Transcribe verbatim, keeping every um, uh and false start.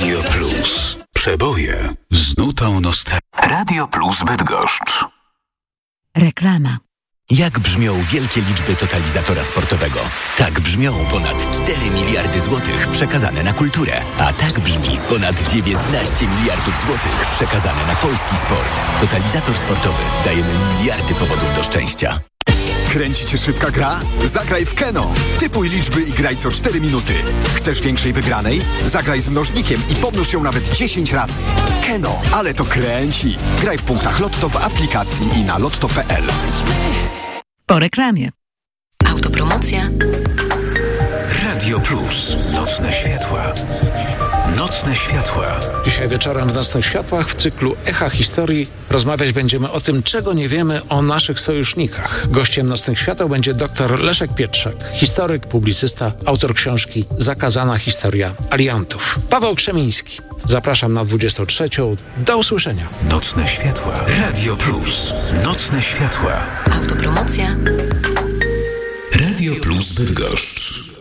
Radio Plus. Przeboje z nutą nostalgii. Radio Plus Bydgoszcz. Reklama. Jak brzmią wielkie liczby totalizatora sportowego? Tak brzmią ponad cztery miliardy złotych przekazane na kulturę. A tak brzmi ponad dziewiętnaście miliardów złotych przekazane na polski sport. Totalizator sportowy. Dajemy miliardy powodów do szczęścia. Kręci cię szybka gra? Zagraj w Keno. Typuj liczby i graj co cztery minuty. Chcesz większej wygranej? Zagraj z mnożnikiem i pomnóż ją nawet dziesięć razy. Keno, ale to kręci. Graj w punktach Lotto w aplikacji i na lotto kropka p l. Po reklamie. Autopromocja. Radio Plus. Nocne światła. Nocne światła. Dzisiaj wieczorem w Nocnych Światłach w cyklu Echa Historii rozmawiać będziemy o tym, czego nie wiemy o naszych sojusznikach. Gościem Nocnych Świateł będzie dr Leszek Pietrzak, historyk, publicysta, autor książki Zakazana historia aliantów. Paweł Krzemiński. Zapraszam na dwudziestą trzecią. Do usłyszenia. Nocne światła. Radio Plus. Nocne światła. Autopromocja. Radio Plus Bydgoszcz.